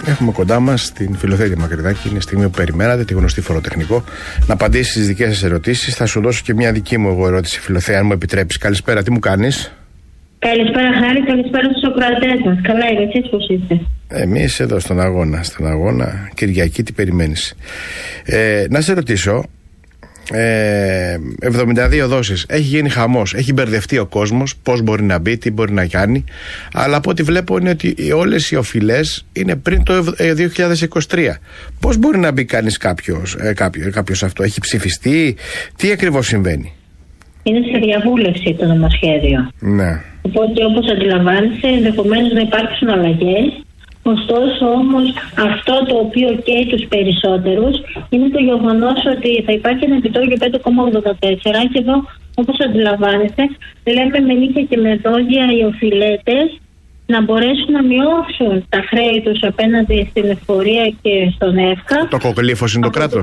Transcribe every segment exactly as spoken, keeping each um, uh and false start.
Έχουμε κοντά μας την Φιλοθέτη Μακρυδάκη. Είναι στιγμή που περιμένατε, τη γνωστή φοροτεχνικό, να απαντήσει στις δικές σας ερωτήσεις. Θα σου δώσω και μια δική μου εγώ ερώτηση, Φιλοθέα, αν μου επιτρέπεις. Καλησπέρα, τι μου κάνεις? Καλησπέρα, Χάρη, καλησπέρα στους ακροατές μας. Καλά, είμαι, εσείς πώς είστε? Εμείς εδώ στον αγώνα, στον αγώνα. Κυριακή, τι περιμένεις? Ε, να σε ρωτήσω. Ε, εβδομήντα δύο δόσεις. Έχει γίνει χαμός, έχει μπερδευτεί ο κόσμος. Πώς μπορεί να μπει, τι μπορεί να κάνει. Αλλά από ό,τι βλέπω είναι ότι όλες οι οφειλές είναι πριν το δύο χιλιάδες είκοσι τρία. Πώς μπορεί να μπει κανείς κάποιος, ε, κάποιος, κάποιος αυτό? Έχει ψηφιστεί? Τι ακριβώς συμβαίνει? Είναι σε διαβούλευση το νομοσχέδιο. Ναι. Οπότε, όπως αντιλαμβάνεσαι, ενδεχομένως να υπάρξουν αλλαγές. Ωστόσο, όμως, αυτό το οποίο καίει τους περισσότερους είναι το γεγονός ότι θα υπάρχει ένα επιτόκιο πέντε κόμμα ογδόντα τέσσερα και εδώ, όπως αντιλαμβάνεστε, λέμε με νύχια και με δόντια οι οφειλέτες να μπορέσουν να μειώσουν τα χρέη τους απέναντι στην εφορία και στον ΕΦΚΑ. Το κοκλήφος είναι το κράτος.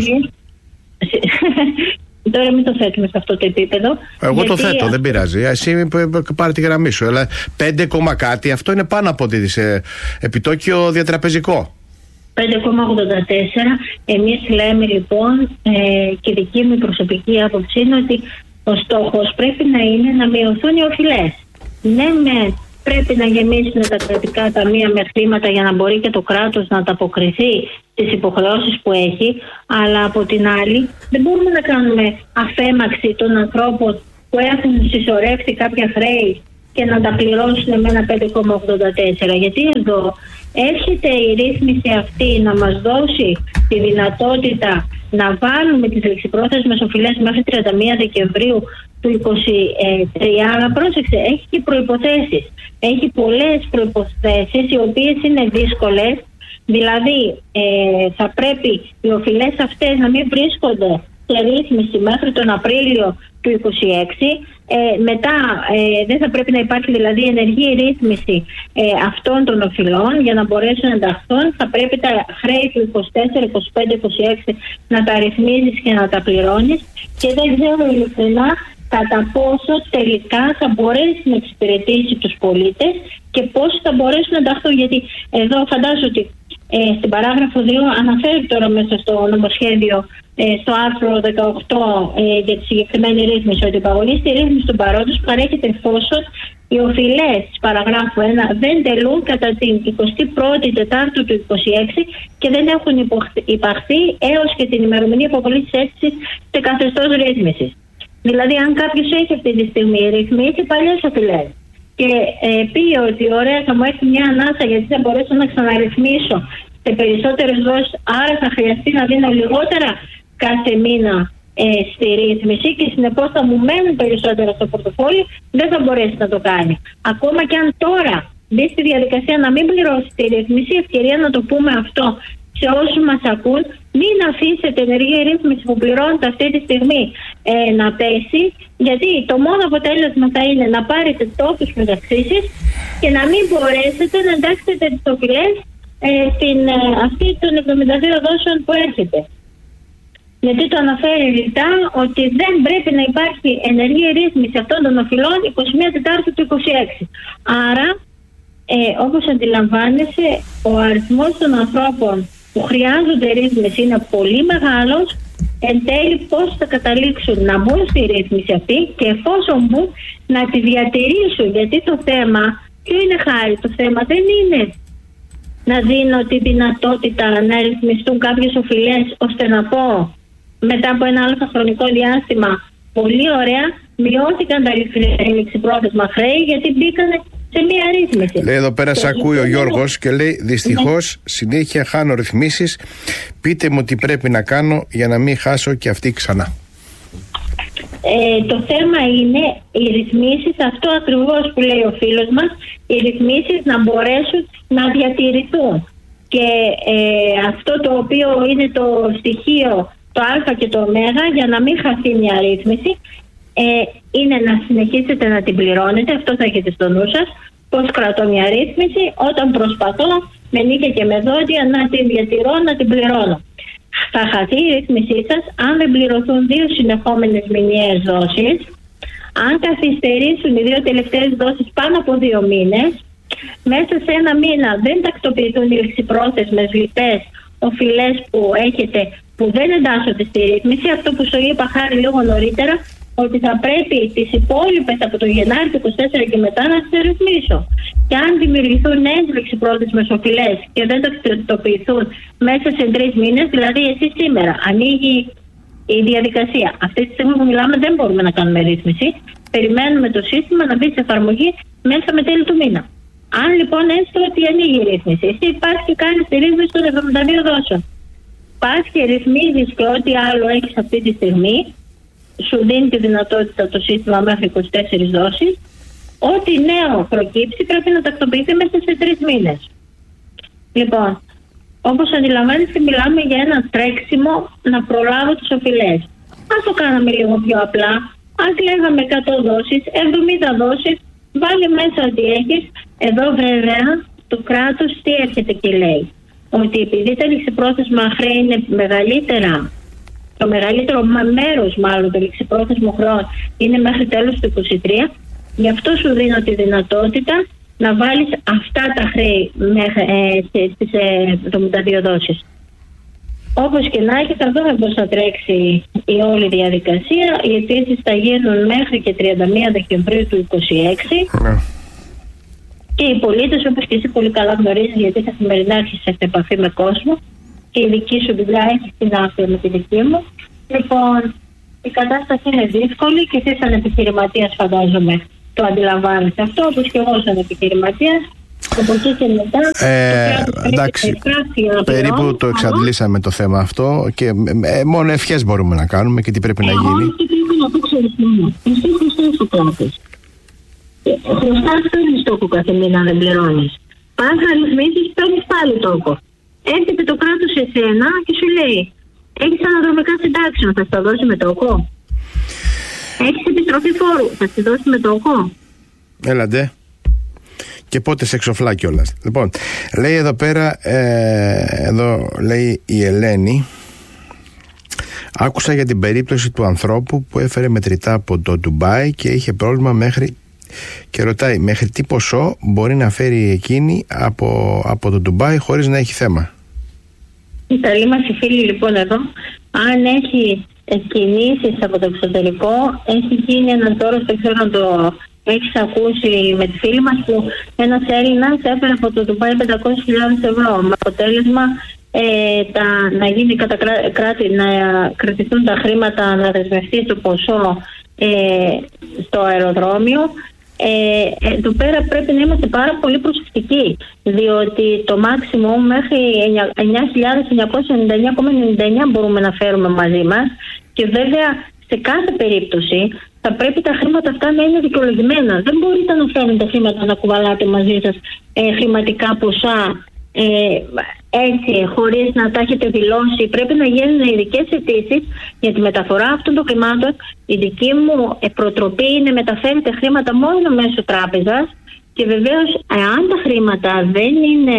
Τώρα μην το θέτουμε σε αυτό το επίπεδο. Εγώ το θέτω, δεν πειράζει. Εσύ πάρε τη γραμμή σου. Αλλά πέντε κόμμα κάτι, αυτό είναι πάνω από τη σε επιτόκιο διατραπεζικό. πέντε κόμμα ογδόντα τέσσερα. Εμείς λέμε λοιπόν, ε, και η δική μου προσωπική άποψη είναι ότι ο στόχος πρέπει να είναι να μειωθούν οι οφειλές. Ναι, με πρέπει να γεμίσουν τα κρατικά ταμεία με χρήματα για να μπορεί και το κράτος να ανταποκριθεί στις υποχρεώσεις που έχει, αλλά από την άλλη δεν μπορούμε να κάνουμε αφέμαξη των ανθρώπων που έχουν συσσωρεύσει κάποια χρέη και να τα πληρώσουν με ένα πέντε κόμμα ογδόντα τέσσερα. Γιατί εδώ έρχεται η ρύθμιση αυτή να μας δώσει τη δυνατότητα να βάλουμε τις ληξιπρόθεσμες οφειλές μέχρι τριάντα μία Δεκεμβρίου του είκοσι τρία, αλλά πρόσεξε, έχει και προϋποθέσεις. Έχει πολλές προϋποθέσεις οι οποίες είναι δύσκολες. Δηλαδή ε, θα πρέπει οι οφειλές αυτές να μην βρίσκονται σε ρύθμιση μέχρι τον Απρίλιο του είκοσι έξι. Ε, μετά ε, δεν θα πρέπει να υπάρχει δηλαδή ενεργή ρύθμιση ε, αυτών των οφειλών για να μπορέσουν να ενταχθούν. Θα πρέπει τα χρέη του είκοσι τέσσερα, είκοσι πέντε, είκοσι έξι να τα ρυθμίζεις και να τα πληρώνεις, και δεν ξέρω ειλικρινά κατά πόσο τελικά θα μπορέσει να εξυπηρετήσει τους πολίτες και πώς θα μπορέσουν να ενταχθούν. Γιατί εδώ φαντάζομαι ότι ε, στην παράγραφο δύο αναφέρει τώρα μέσα στο νομοσχέδιο, ε, στο άρθρο δεκαοκτώ ε, για τη συγκεκριμένη ρύθμιση, ότι η υπαγωγή στη ρύθμιση του παρόντος παρέχεται εφόσον οι οφειλές της παραγράφου ένα δεν τελούν κατά την εικοστή πρώτη Τετάρτου του είκοσι έξι και δεν έχουν υπαχθεί έως και την ημερομηνία υποβολής της αίτησης σε καθεστώς ρύθμισης. Δηλαδή, αν κάποιος έχει αυτή τη στιγμή ρυθμίσει παλιές οφειλές και ε, πει ότι ωραία, θα μου έρθει μια ανάσα γιατί θα μπορέσω να ξαναρυθμίσω σε περισσότερες δόσεις, άρα θα χρειαστεί να δίνω λιγότερα κάθε μήνα ε, στη ρύθμιση και συνεπώς θα μου μένουν περισσότερα στο πορτοφόλι, δεν θα μπορέσει να το κάνει. Ακόμα και αν τώρα μπει στη διαδικασία να μην πληρώσει τη ρύθμιση, ευκαιρία να το πούμε αυτό σε όσους μας ακούν, μην αφήσετε ενεργή ρύθμιση που πληρώνετε αυτή τη στιγμή ε, να πέσει, γιατί το μόνο αποτέλεσμα θα είναι να πάρετε τόπους μεταξύσεις και να μην μπορέσετε να εντάξετε τις οφειλές ε, στην ε, αυτή των εβδομήντα δύο δόσεων που έρχεται. Γιατί το αναφέρει ρητά ότι δεν πρέπει να υπάρχει ενεργή ρύθμιση αυτών των οφειλών εικοστή πρώτη Τετάρτου του είκοσι έξι. Άρα, ε, όπως αντιλαμβάνεσαι, ο αριθμός των ανθρώπων που χρειάζονται ρύθμιση είναι πολύ μεγάλος. Εν τέλει, πώς θα καταλήξουν να μπουν στη ρύθμιση αυτή και εφόσον μπουν να τη διατηρήσουν. Γιατί το θέμα, ποιο είναι, Χάρη, το θέμα δεν είναι να δίνω τη δυνατότητα να ρυθμιστούν κάποιες οφειλές ώστε να πω μετά από ένα άλλο χρονικό διάστημα πολύ ωραία, μειώθηκαν τα ληξιπρόθεσμα χρέη γιατί μπήκανε σε μία ρύθμιση. Λέει εδώ πέρα, σε ακούει ο Γιώργος και λέει δυστυχώς συνέχεια χάνω ρυθμίσεις. Πείτε μου τι πρέπει να κάνω για να μην χάσω και αυτή ξανά. Ε, το θέμα είναι οι ρυθμίσεις, αυτό ακριβώς που λέει ο φίλος μας, οι ρυθμίσεις να μπορέσουν να διατηρηθούν. Και ε, αυτό το οποίο είναι το στοιχείο, το α και το ω, για να μην χαθεί μια ρύθμιση, ε, είναι να συνεχίσετε να την πληρώνετε, αυτό θα έχετε στο νου σας, πώς κρατώ μια ρύθμιση όταν προσπαθώ με νύχια και με δόντια να την διατηρώ, να την πληρώνω. Θα χαθεί η ρύθμισή σας αν δεν πληρωθούν δύο συνεχόμενες μηνιαίες δόσεις, αν καθυστερήσουν οι δύο τελευταίες δόσεις πάνω από δύο μήνες, μέσα σε ένα μήνα δεν τακτοποιηθούν οι ληξιπρόθεσμες λοιπές οφειλές που έχετε, που δεν εντάσσονται στη ρύθμιση, αυτό που σου είπα χάρη λίγο νωρίτερα, ότι θα πρέπει τις υπόλοιπες από το Γενάρη του είκοσι τέσσερα και μετά να τις ρυθμίσω. Και αν δημιουργηθούν νέες ληξιπρόθεσμες οφειλές και δεν τακτοποιηθούν μέσα σε τρεις μήνες, δηλαδή εσύ σήμερα ανοίγει η διαδικασία. Αυτή τη στιγμή που μιλάμε δεν μπορούμε να κάνουμε ρύθμιση. Περιμένουμε το σύστημα να μπει σε εφαρμογή μέσα με τέλη του μήνα. Αν λοιπόν έστω ότι ανοίγει η ρύθμιση, εσύ πας και κάνεις τη ρύθμιση των εβδομήντα δύο δόσεων. Πας και ρυθμίζεις και ό,τι άλλο έχεις αυτή τη στιγμή, σου δίνει τη δυνατότητα το σύστημα μέχρι είκοσι τέσσερις δόσεις. Ό,τι νέο προκύψει πρέπει να τακτοποιηθεί μέσα σε τρεις μήνες. Λοιπόν, όπως αντιλαμβάνεστε, μιλάμε για ένα τρέξιμο να προλάβω τις οφειλές. Ας το κάναμε λίγο πιο απλά. Ας λέγαμε εκατό δόσεις, εβδομήντα δόσεις, βάλε μέσα ό,τι έχεις. Εδώ βέβαια το κράτος τι έρχεται και λέει? Ότι επειδή τα ληξιπρόθεσμα χρέη είναι μεγαλύτερα, το μεγαλύτερο μέρος μάλλον το ληξιπρόθεσμο χρέος είναι μέχρι τέλος του είκοσι τρία, γι' αυτό σου δίνω τη δυνατότητα να βάλεις αυτά τα χρέη ε, στις εβδομήντα δύο δόσεις. Όπως και να έχει, θα δούμε πώς θα τρέξει η όλη διαδικασία. Οι αιτήσεις θα γίνουν μέχρι και τριάντα μία Δεκεμβρίου του είκοσι έξι. Mm. Και οι πολίτες, όπως και εσύ πολύ καλά γνωρίζεις, γιατί καθημερινά έρχεσαι σε επαφή με κόσμο και η δική σου δουλειά έχει συνάφεια με τη δική μου. Λοιπόν, η κατάσταση είναι δύσκολη και εσύ σαν επιχειρηματίας φαντάζομαι το αντιλαμβάνεσαι αυτό, όπως και εγώ σαν επιχειρηματίας. Από εκεί και μετά, ε, εντάξει, περίπου το εξαντλήσαμε το θέμα αυτό και ε, μόνο ευχές μπορούμε να κάνουμε και τι πρέπει να γίνει. Εγώ τι πρέπει να πω, ξέρεις μόνο, εσύ χρωστάς το κράτος. Χρωστάς παίρνεις τόκο κάθε μήνα, δεν πληρώνεις. Πας να ρυθμίσεις, παίρνεις πάλι τόκο. Έρχεται το κράτος σε σένα και σου λέει, έχεις αναδρομικά συντάξεων, θα στα δώσει με τόκο? Έχεις επιστροφή φόρου, θα στη δώσει με τόκο? Έλαντε. Και πότε σε εξοφλά κιόλας. Λοιπόν, λέει εδώ πέρα, ε, εδώ λέει η Ελένη, άκουσα για την περίπτωση του ανθρώπου που έφερε μετρητά από το Ντουμπάι και είχε πρόβλημα μέχρι, και ρωτάει μέχρι τι ποσό μπορεί να φέρει εκείνη από, από το Ντουμπάι χωρίς να έχει θέμα. Οι καλοί μας οι φίλοι λοιπόν εδώ, αν έχει κινήσεις από το εξωτερικό, έχει γίνει ένας όρος, δεν ξέρω αν το έχεις ακούσει με τη φίλη μας, που ένας Έλληνας έφερε από το Ντουμπάι πεντακόσιες χιλιάδες ευρώ με αποτέλεσμα ε, τα, να γίνει κατά κράτη, να κρατηθούν τα χρήματα, να δεσμευτεί το ποσό ε, στο αεροδρόμιο. Ε, εδώ πέρα πρέπει να είμαστε πάρα πολύ προσεκτικοί, διότι το maximum μέχρι εννιά χιλιάδες εννιακόσια ενενήντα εννιά κόμμα ενενήντα εννιά μπορούμε να φέρουμε μαζί μας, και βέβαια σε κάθε περίπτωση θα πρέπει τα χρήματα αυτά να είναι δικαιολογημένα. Δεν μπορείτε να φέρνετε χρήματα να κουβαλάτε μαζί σας ε, χρηματικά ποσά ε, έτσι χωρίς να τα έχετε δηλώσει. Πρέπει να γίνουν ειδικές αιτήσεις για τη μεταφορά αυτών των χρημάτων. Η δική μου προτροπή είναι μεταφέρετε χρήματα μόνο μέσω τράπεζας, και βεβαίως εάν τα χρήματα δεν είναι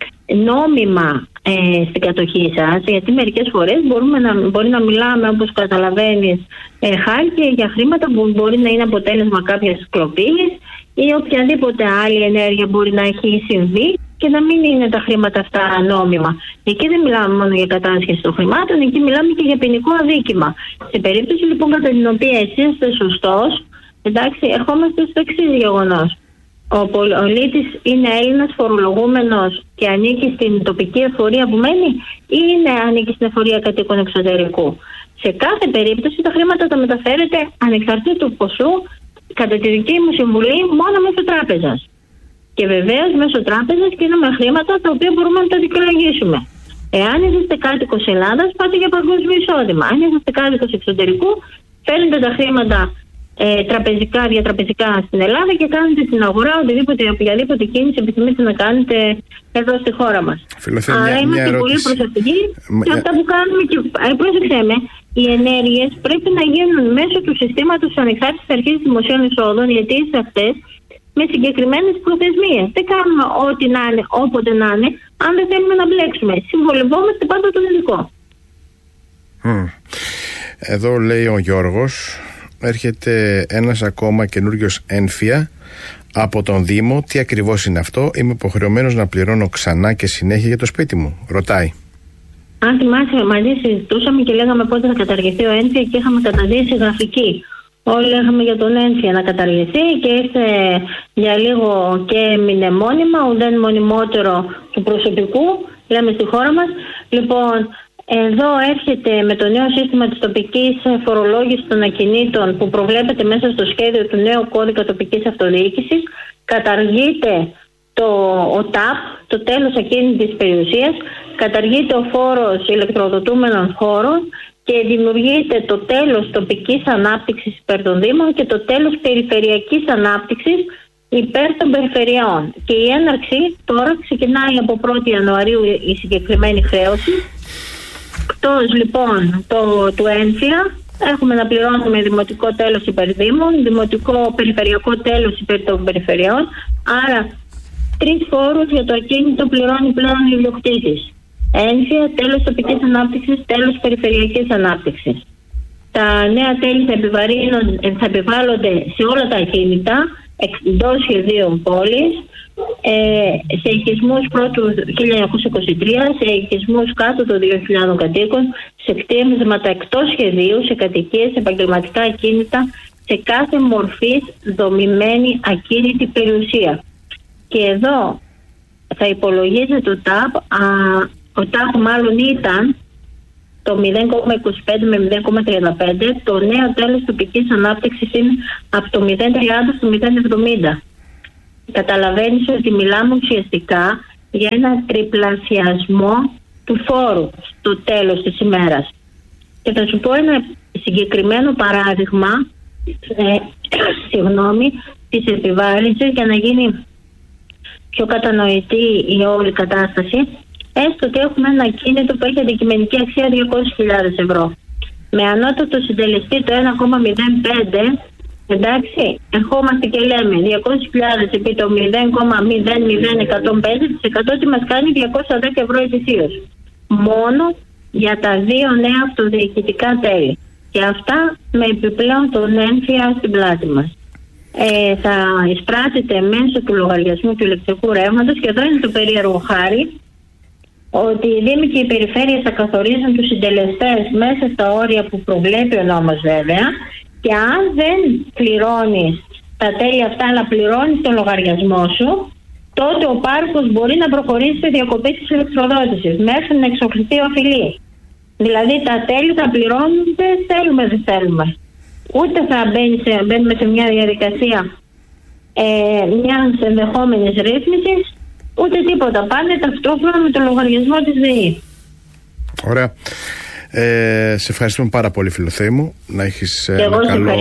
νόμιμα ε, στην κατοχή σας, γιατί μερικές φορές μπορούμε να, μπορεί να μιλάμε, όπως καταλαβαίνεις, ε, χάρη και για χρήματα που μπορεί να είναι αποτέλεσμα κάποιας κλοπής ή οποιαδήποτε άλλη ενέργεια μπορεί να έχει συμβεί και να μην είναι τα χρήματα αυτά νόμιμα. Εκεί δεν μιλάμε μόνο για κατάσχεση των χρημάτων, εκεί μιλάμε και για ποινικό αδίκημα. Σε περίπτωση λοιπόν κατά την οποία εσύ είστε σωστός, εντάξει, ερχόμαστε στο εξής γεγονός. Ο πολίτης είναι Έλληνας φορολογούμενος και ανήκει στην τοπική εφορία που μένει, ή είναι ανήκει στην εφορία κατοίκων εξωτερικού? Σε κάθε περίπτωση τα χρήματα τα μεταφέρετε ανεξαρτήτου του ποσού, κατά τη δική μου συμβουλή, μόνο μέσω τράπεζας. Και βεβαίως μέσω τράπεζας κινούμε χρήματα τα οποία μπορούμε να τα δικαιολογήσουμε. Εάν είσαστε κάτοικος Ελλάδας, πάτε για παγκόσμιο εισόδημα. Αν είσαστε κάτοικος εξωτερικού, φέρνετε τα χρήματα ε, τραπεζικά, διατραπεζικά στην Ελλάδα και κάνετε την αγορά οτιδήποτε, οποιαδήποτε κίνηση επιθυμείτε να κάνετε εδώ στη χώρα μας. Φιλοθέα, Άρα μια, είμαστε μια πολύ προσεκτικοί Μα... και αυτά που κάνουμε. Και, ε, πρόσεξε με, οι ενέργειες πρέπει να γίνουν μέσω του συστήματος της Ανεξάρτητης Αρχής Δημοσίων Εισόδων, οι αιτήσεις αυτές με συγκεκριμένες προθεσμίες. Δεν κάνουμε ό,τι να είναι, όποτε να είναι, αν δεν θέλουμε να μπλέξουμε. Συμβολευόμαστε πάντα τον ειδικό. Mm. Εδώ λέει ο Γιώργος, έρχεται ένας ακόμα καινούριος ένφια από τον Δήμο. Τι ακριβώς είναι αυτό? Είμαι υποχρεωμένος να πληρώνω ξανά και συνέχεια για το σπίτι μου? Ρωτάει. Αν θυμάσαι, μαζί συζητούσαμε και λέγαμε πότε θα καταργηθεί ο ένφια και είχαμε καταδείξει γραφική. Όλοι λέγαμε για τον ένφια να καταργηθεί και ήρθε για λίγο και μνημόνιμα, ουδέν μονιμότερο του προσωπικού, λέμε στη χώρα μας. Λοιπόν, εδώ έρχεται με το νέο σύστημα της τοπικής φορολόγησης των ακινήτων που προβλέπεται μέσα στο σχέδιο του νέου κώδικα τοπικής αυτοδιοίκησης. Καταργείται το ΟΤΑΠ, το τέλος ακίνητης περιουσίας, καταργείται ο φόρος ηλεκτροδοτούμενων χώρων και δημιουργείται το τέλος τοπικής ανάπτυξης υπέρ των Δήμων και το τέλος περιφερειακής ανάπτυξης υπέρ των περιφερειών. Και η έναρξη τώρα ξεκινάει από πρώτη Ιανουαρίου η συγκεκριμένη χρέωση. Εκτός λοιπόν το, του ένφια έχουμε να πληρώνουμε δημοτικό τέλος υπέρ Δήμων, δημοτικό περιφερειακό τέλος υπέρ των περιφερειών. Άρα τρεις φόρους για το ακίνητο πληρώνει πλέον ο ιδιοκτήτης. Ένφια, τέλος τοπικής ανάπτυξης, τέλος περιφερειακής ανάπτυξης. Τα νέα τέλη θα, θα επιβάλλονται σε όλα τα ακίνητα εντός σχεδίων πόλης, ε, σε οικισμούς πρώτου χίλια εννιακόσια είκοσι τρία, σε οικισμούς κάτω των δύο χιλιάδων κατοίκων, σε κτίσματα εκτός σχεδίου, σε κατοικίες, σε επαγγελματικά ακίνητα, σε κάθε μορφής δομημένη ακίνητη περιουσία. Και εδώ θα υπολογίζεται το ΤΑΠ, α, ο ΤΑΠ μάλλον ήταν το μηδέν κόμμα είκοσι πέντε με μηδέν κόμμα τριάντα πέντε, το νέο τέλος τοπικής ανάπτυξης είναι από το μηδέν κόμμα τριάντα στο μηδέν κόμμα εβδομήντα. Καταλαβαίνεις ότι μιλάμε ουσιαστικά για ένα τριπλασιασμό του φόρου στο τέλος της ημέρας. Και θα σου πω ένα συγκεκριμένο παράδειγμα ε, συγγνώμη, της επιβάρυνσης για να γίνει πιο κατανοητή η όλη κατάσταση. Έστω ότι έχουμε ένα ακίνητο που έχει αντικειμενική αξία διακόσιες χιλιάδες ευρώ. Με ανώτατο συντελεστή το ένα κόμμα μηδέν πέντε, εντάξει, ερχόμαστε και λέμε διακόσιες χιλιάδες επί το μηδέν κόμμα μηδέν μηδέν εκατόν πέντε τοις εκατό τι μας κάνει διακόσια δέκα ευρώ ετησίως. Μόνο για τα δύο νέα αυτοδιοικητικά τέλη. Και αυτά με επιπλέον τον ένφια στην πλάτη μας. Ε, θα εισπράττεται μέσω του λογαριασμού του ηλεκτρικού ρεύματος και εδώ είναι το περίεργο χάρη ότι οι Δήμοι και οι περιφέρειες θα καθορίζουν τους συντελεστές μέσα στα όρια που προβλέπει ο νόμος βέβαια, και αν δεν πληρώνεις τα τέλη αυτά αλλά πληρώνεις τον λογαριασμό σου, τότε ο πάροχος μπορεί να προχωρήσει σε διακοπή της ηλεκτροδότησης μέχρι να εξοφληθεί ο οφειλή. Δηλαδή τα τέλη θα πληρώνονται, θέλουμε δεν θέλουμε. Ούτε θα μπαίνει σε, μπαίνουμε σε μια διαδικασία ε, μιας ενδεχόμενης ρύθμισης, ούτε τίποτα. Πάνε ταυτόχρονα με το λογαριασμό της ΔΕΗ. Ωραία. Ε, σε ευχαριστούμε πάρα πολύ, Φιλοθέη μου. Να έχεις ένα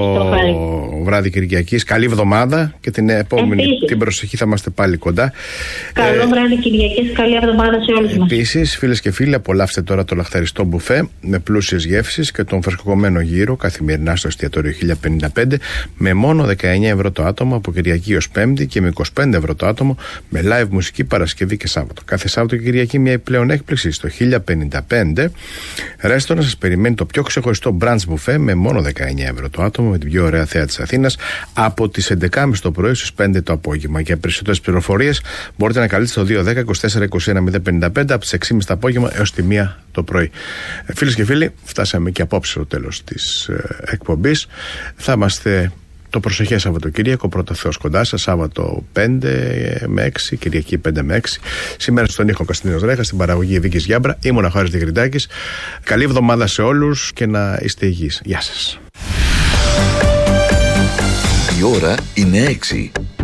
καλό βράδυ Κυριακής. Καλή εβδομάδα και την επόμενη, επίσης, την προσεχή θα είμαστε πάλι κοντά. Καλό ε, βράδυ Κυριακής, καλή εβδομάδα σε όλους μας. Επίσης, φίλες και φίλοι, απολαύστε τώρα το λαχταριστό μπουφέ με πλούσιες γεύσεις και τον φρεσκοκομμένο γύρο καθημερινά στο εστιατόριο χίλια πενήντα πέντε με μόνο δεκαεννιά ευρώ το άτομο από Κυριακή ως Πέμπτη και με είκοσι πέντε ευρώ το άτομο με live μουσική Παρασκευή και Σάββατο. Κάθε Σάββατο και Κυριακή μια επιπλέον έκπληξη στο χίλια πενήντα πέντε. Να σας περιμένει το πιο ξεχωριστό brunch buffet με μόνο δεκαεννιά ευρώ το άτομο με την πιο ωραία θέα της Αθήνας από τις έντεκα και τριάντα το πρωί στις πέντε το απόγευμα. Για περισσότερες πληροφορίες μπορείτε να καλείτε στο δύο δέκα είκοσι τέσσερα είκοσι ένα μηδέν πενήντα πέντε από τις έξι και τριάντα το απόγευμα έως τη μία το πρωί. Ε, φίλες και φίλοι, φτάσαμε και απόψε στο τέλος της ε, εκπομπής. Θα είμαστε το προσεχές Σαββατοκύριακο, πρώτα Θεός κοντά σας, Σάββατο πέντε με έξι, Κυριακή πέντε με έξι. Σήμερα στον ήχο Κωνσταντίνος Ρέχας, στην παραγωγή Βίκης Γιάμπρα. Ήμουν ο Χάρης Διγρητάκης. Καλή εβδομάδα σε όλους και να είστε υγιείς. Γεια σας. Η ώρα είναι έξι.